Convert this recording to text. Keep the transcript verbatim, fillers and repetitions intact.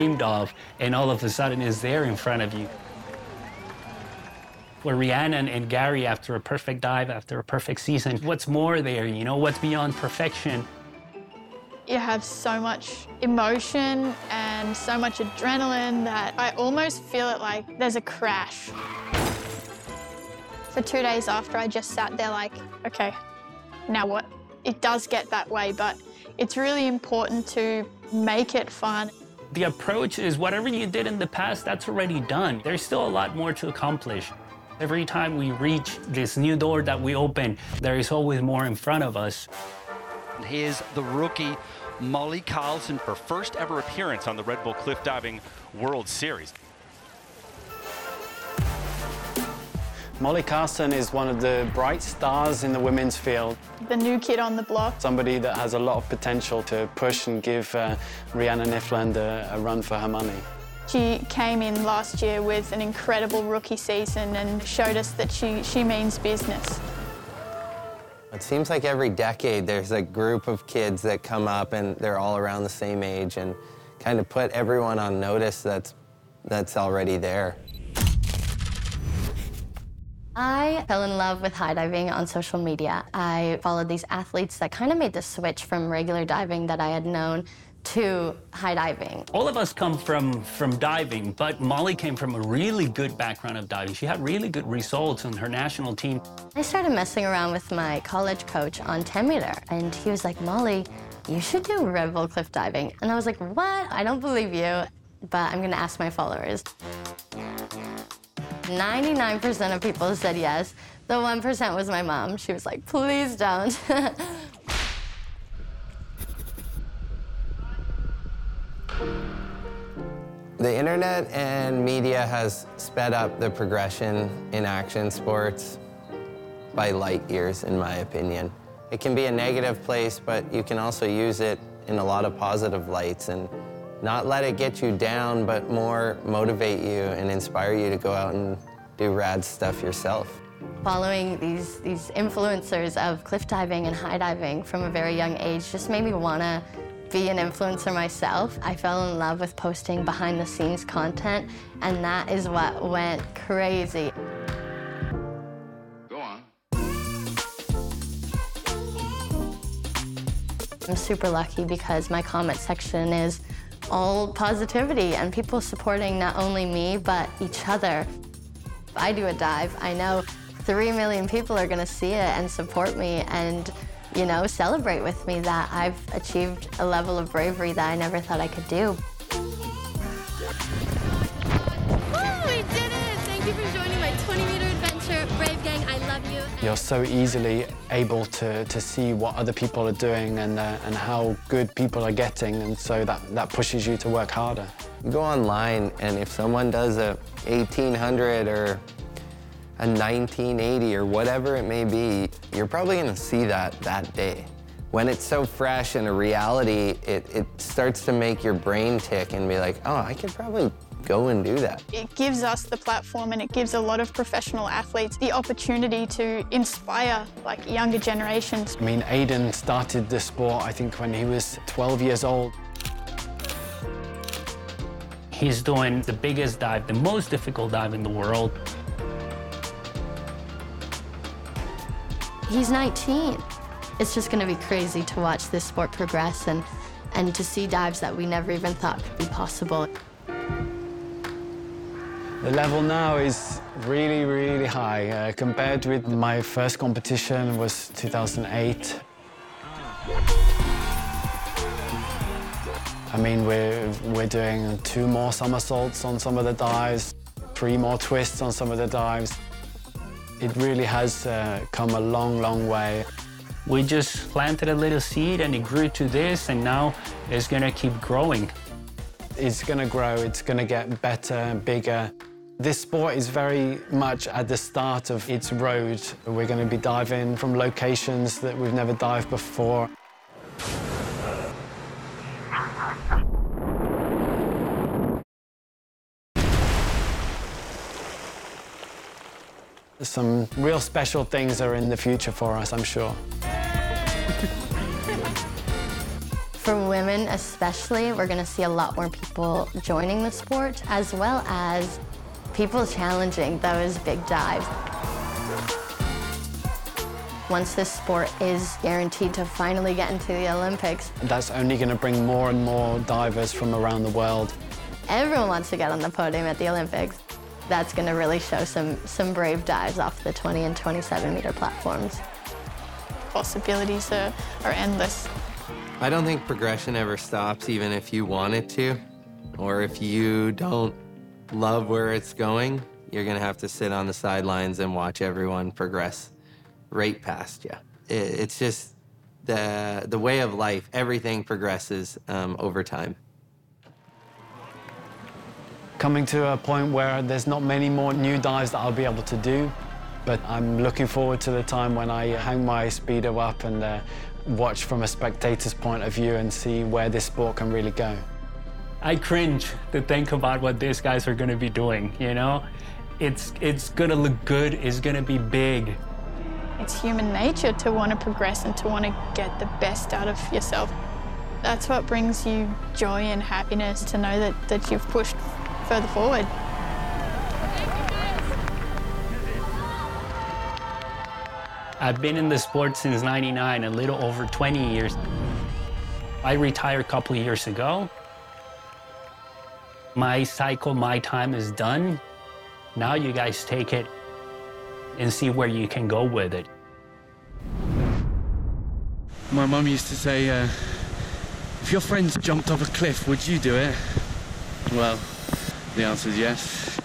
dreamed of, and all of a sudden is there in front of you. For Rhiannon and Gary, after a perfect dive, after a perfect season, what's more there, you know, what's beyond perfection? You have so much emotion and so much adrenaline that I almost feel it like there's a crash. For two days after, I just sat there like, okay, now what? It does get that way, but it's really important to make it fun. The approach is whatever you did in the past, that's already done. There's still a lot more to accomplish. Every time we reach this new door that we open, there is always more in front of us. Here's the rookie, Molly Carlson, her first ever appearance on the Red Bull Cliff Diving World Series. Molly Carlson is one of the bright stars in the women's field. The new kid on the block. Somebody that has a lot of potential to push and give uh, Rhiannon Ifland a, a run for her money. She came in last year with an incredible rookie season and showed us that she, she means business. It seems like every decade there's a group of kids that come up and they're all around the same age and kind of put everyone on notice that's, that's already there. I fell in love with high diving on social media. I followed these athletes that kind of made the switch from regular diving that I had known to high diving. All of us come from, from diving, but Molly came from a really good background of diving. She had really good results on her national team. I started messing around with my college coach on ten meter, and he was like, Molly, you should do Red Bull cliff diving. And I was like, what? I don't believe you, but I'm gonna ask my followers. ninety-nine percent of people said yes. The one percent was my mom. She was like, please don't. The internet and media has sped up the progression in action sports by light years, in my opinion. It can be a negative place, but you can also use it in a lot of positive lights and not let it get you down, but more motivate you and inspire you to go out and do rad stuff yourself. Following these, these influencers of cliff diving and high diving from a very young age just made me want to be an influencer myself. I fell in love with posting behind-the-scenes content, and that is what went crazy. Go on. I'm super lucky because my comment section is all positivity and people supporting not only me, but each other. If I do a dive, I know three million people are gonna see it and support me and, you know, celebrate with me that I've achieved a level of bravery that I never thought I could do. Woo, we did it! Thank you for joining my twenty meter adventure. Brave Gang, I love you. You're so easily able to, to see what other people are doing and, uh, and how good people are getting, and so that, that pushes you to work harder. You go online, and if someone does a eighteen hundred or a nineteen eighty or whatever it may be, you're probably gonna see that that day. When it's so fresh and a reality, it, it starts to make your brain tick and be like, oh, I could probably go and do that. It gives us the platform and it gives a lot of professional athletes the opportunity to inspire like younger generations. I mean, Aiden started the sport, I think, when he was twelve years old. He's doing the biggest dive, the most difficult dive in the world. He's nineteen. It's just gonna be crazy to watch this sport progress and, and to see dives that we never even thought could be possible. The level now is really, really high. Uh, compared with my first competition was two thousand eight. I mean, we're, we're doing two more somersaults on some of the dives, three more twists on some of the dives. It really has uh, come a long, long way. We just planted a little seed and it grew to this, and now it's gonna keep growing. It's gonna grow, it's gonna get better and bigger. This sport is very much at the start of its road. We're gonna be diving from locations that we've never dived before. Some real special things are in the future for us, I'm sure. For For women especially, we're gonna see a lot more people joining the sport, as well as people challenging those big dives. Once this sport is guaranteed to finally get into the Olympics, that's only going to bring more and more divers from around the world. Everyone wants to get on the podium at the Olympics. That's going to really show some, some brave dives off the twenty and twenty-seven meter platforms. Possibilities are, are endless. I don't think progression ever stops, even if you want it to, or if you don't love where it's going, you're going to have to sit on the sidelines and watch everyone progress right past you. It's just the, the way of life. Everything progresses um, over time. Coming to a point where there's not many more new dives that I'll be able to do, but I'm looking forward to the time when I hang my speedo up and uh, watch from a spectator's point of view and see where this sport can really go. I cringe to think about what these guys are going to be doing, you know? It's, it's going to look good, it's going to be big. It's human nature to want to progress and to want to get the best out of yourself. That's what brings you joy and happiness, to know that, that you've pushed further forward. I've been in the sport since ninety-nine, a little over twenty years. I retired a couple of years ago. My cycle, my time is done. Now you guys take it and see where you can go with it. My mum used to say, uh, if your friends jumped off a cliff, would you do it? Well, the answer is yes.